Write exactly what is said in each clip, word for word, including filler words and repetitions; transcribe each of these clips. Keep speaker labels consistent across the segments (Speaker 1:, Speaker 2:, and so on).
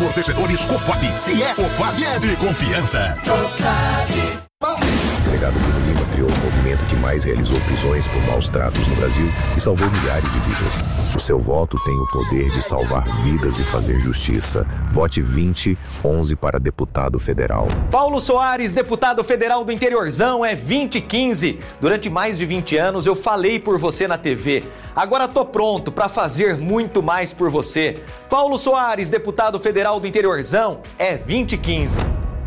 Speaker 1: Amortecedores Cofap. Se é Cofap, é de confiança. Cofap.
Speaker 2: O delegado Bruno Lima criou o movimento que mais realizou prisões por maus tratos no Brasil e salvou milhares de vidas. O seu voto tem o poder de salvar vidas e fazer justiça. Vote vinte onze para deputado federal.
Speaker 3: Paulo Soares, deputado federal do interiorzão, é vinte quinze. Durante mais de vinte anos eu falei por você na T V. Agora tô pronto para fazer muito mais por você. Paulo Soares, deputado federal do interiorzão, é vinte quinze.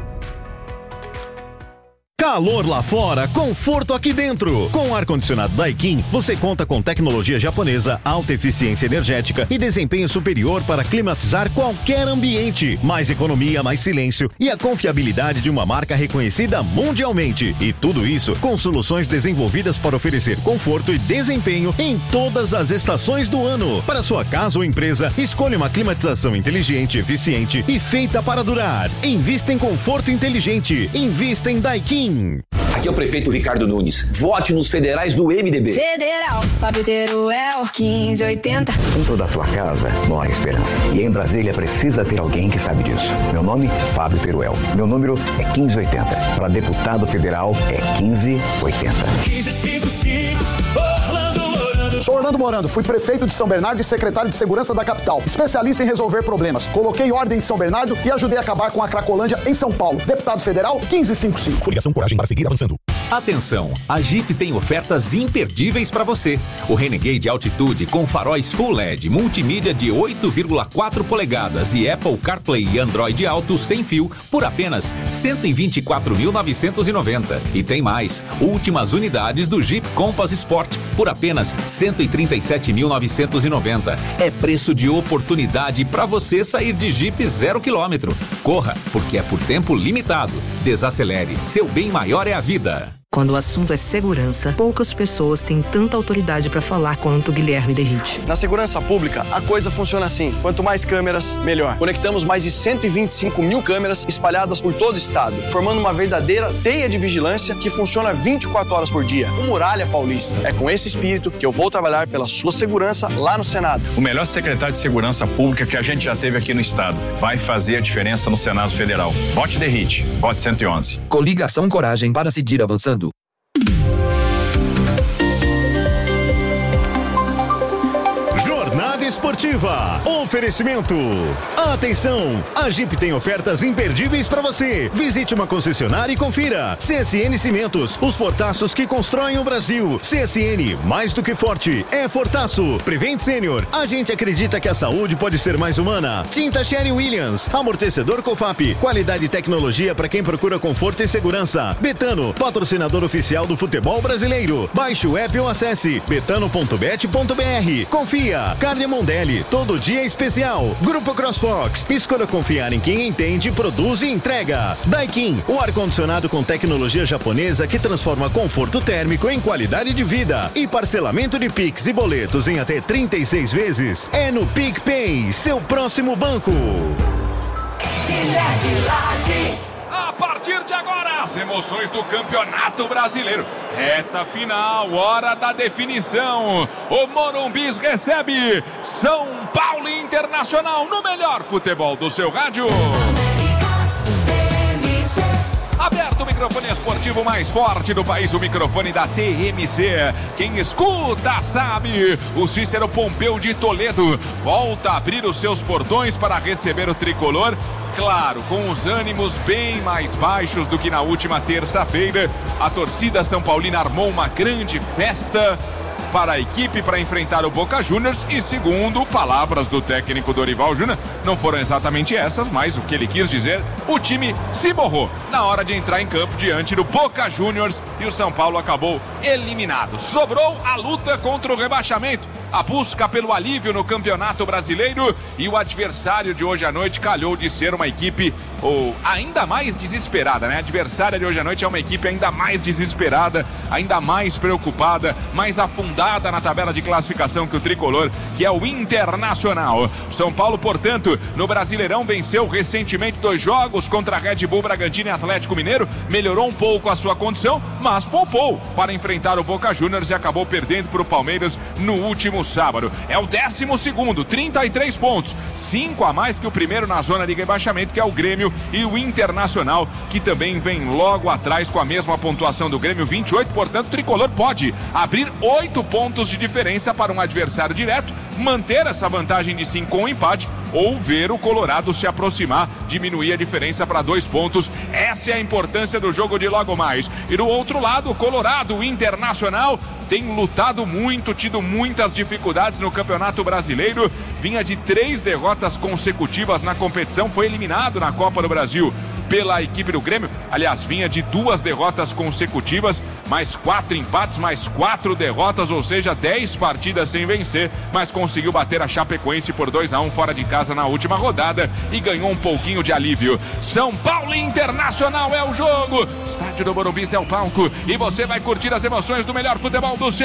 Speaker 4: Calor lá fora, conforto aqui dentro. Com o ar-condicionado Daikin, você conta com tecnologia japonesa, alta eficiência energética e desempenho superior para climatizar qualquer ambiente. Mais economia, mais silêncio e a confiabilidade de uma marca reconhecida mundialmente. E tudo isso com soluções desenvolvidas para oferecer conforto e desempenho em todas as estações do ano. Para sua casa ou empresa, escolha uma climatização inteligente, eficiente e feita para durar. Invista em conforto inteligente. Invista em Daikin.
Speaker 5: Aqui é o prefeito Ricardo Nunes. Vote nos federais do M D B.
Speaker 6: Federal, Fábio Teruel, quinze oitenta.
Speaker 5: Dentro da tua casa mora esperança. E em Brasília precisa ter alguém que sabe disso. Meu nome é Fábio Teruel. Meu número é quinze oitenta. Para deputado federal é quinze oitenta.
Speaker 7: quinze cinquenta e cinco, Orlando Morando.
Speaker 8: Sou Orlando Morando, fui prefeito de São Bernardo e secretário de segurança da capital. Especialista em resolver problemas. Coloquei ordem em São Bernardo e ajudei a acabar com a Cracolândia em São Paulo. Deputado federal, quinze cinquenta e cinco.
Speaker 1: Coligação Coragem para seguir avançando.
Speaker 9: Atenção, a Jeep tem ofertas imperdíveis para você. O Renegade Altitude com faróis Full L E D, multimídia de oito vírgula quatro polegadas e Apple CarPlay e Android Auto sem fio por apenas cento e vinte e quatro mil novecentos e noventa. E tem mais, últimas unidades do Jeep Compass Sport por apenas cento e trinta e sete mil novecentos e noventa. É preço de oportunidade para você sair de Jeep zero quilômetro. Corra, porque é por tempo limitado. Desacelere, seu bem maior é a vida.
Speaker 10: Quando o assunto é segurança, poucas pessoas têm tanta autoridade para falar quanto o Guilherme Derrite.
Speaker 11: Na segurança pública, a coisa funciona assim. Quanto mais câmeras, melhor. Conectamos mais de cento e vinte e cinco mil câmeras espalhadas por todo o estado, formando uma verdadeira teia de vigilância que funciona vinte e quatro horas por dia. O Muralha Paulista. É com esse espírito que eu vou trabalhar pela sua segurança lá no Senado.
Speaker 12: O melhor secretário de segurança pública que a gente já teve aqui no estado. Vai fazer a diferença no Senado Federal. Vote Derrite. Vote cento e onze.
Speaker 13: Coligação Coragem para seguir avançando.
Speaker 4: Jornada Esportiva. Oferecimento. Atenção! A Jeep tem ofertas imperdíveis para você. Visite uma concessionária e confira. C S N Cimentos, os fortaços que constroem o Brasil. C S N, mais do que forte, é fortaço. Prevent Senior, a gente acredita que a saúde pode ser mais humana. Tinta Sherwin-Williams, amortecedor Cofap, qualidade e tecnologia para quem procura conforto e segurança. Betano, patrocinador oficial do futebol brasileiro. Baixe o app ou acesse betano ponto bet ponto br. Confia. Carne Mondelli, todo dia é especial. Grupo CrossFox, escolha confiar em quem entende, produz e entrega. Daikin, o ar-condicionado com tecnologia japonesa que transforma conforto térmico em qualidade de vida. E parcelamento de Pix e boletos em até trinta e seis vezes é no PicPay, seu próximo banco.
Speaker 14: A partir de agora, as emoções do Campeonato Brasileiro. Reta final, hora da definição. O Morumbis recebe São Paulo Internacional no melhor futebol do seu rádio. Aberto o microfone esportivo mais forte do país, o microfone da T M C. Quem escuta sabe, o Cícero Pompeu de Toledo volta a abrir os seus portões para receber o tricolor. Claro, com os ânimos bem mais baixos do que na última terça-feira, a torcida São Paulina armou uma grande festa para a equipe para enfrentar o Boca Juniors e, segundo palavras do técnico Dorival Júnior, não foram exatamente essas, mas o que ele quis dizer, o time se borrou na hora de entrar em campo diante do Boca Juniors e o São Paulo acabou eliminado. Sobrou a luta contra o rebaixamento, a busca pelo alívio no Campeonato Brasileiro e o adversário de hoje à noite calhou de ser uma equipe ou ainda mais desesperada, né? A adversária de hoje à noite é uma equipe ainda mais desesperada, ainda mais preocupada, mais afundada na tabela de classificação que o tricolor, que é o Internacional. São Paulo, portanto, no Brasileirão venceu recentemente dois jogos contra Red Bull Bragantino e Atlético Mineiro, melhorou um pouco a sua condição, mas poupou para enfrentar o Boca Juniors e acabou perdendo para o Palmeiras no último sábado. É o décimo segundo, trinta e três pontos, cinco a mais que o primeiro na zona de rebaixamento, que é o Grêmio, e o Internacional, que também vem logo atrás com a mesma pontuação do Grêmio, vinte e oito, portanto o tricolor pode abrir oito pontos de diferença para um adversário direto, manter essa vantagem de cinco com um empate, ou ver o Colorado se aproximar, diminuir a diferença para dois pontos. Essa é a importância do jogo de logo mais. E do outro lado, o Colorado, o Internacional, tem lutado muito, tido muitas dificuldades no Campeonato Brasileiro, vinha de três derrotas consecutivas na competição, foi eliminado na Copa do Brasil pela equipe do Grêmio, aliás, vinha de duas derrotas consecutivas, mais quatro empates, mais quatro derrotas, ou seja, dez partidas sem vencer, mas conseguiu bater a Chapecoense por dois a um fora de casa na última rodada e ganhou um pouquinho de alívio. São Paulo e Internacional é o jogo, estádio do Morumbi é o palco e você vai curtir as emoções do melhor futebol do seu